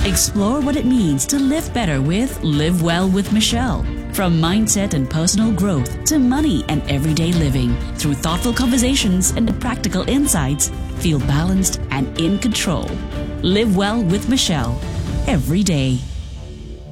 Explore what it means to live better with Live Well with Michelle. From mindset and personal growth to money and everyday living, through thoughtful conversations and practical insights, feel balanced and in control. Live Well with Michelle, every day.